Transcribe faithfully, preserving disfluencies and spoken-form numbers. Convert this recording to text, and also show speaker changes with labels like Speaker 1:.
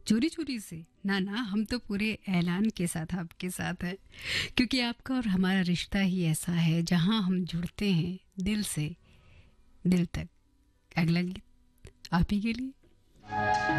Speaker 1: चोरी चोरी से ना ना, हम तो पूरे ऐलान के साथ आपके साथ हैं, क्योंकि आपका और हमारा रिश्ता ही ऐसा है जहां हम जुड़ते हैं दिल से दिल तक। अगला गीत आप ही के लिए।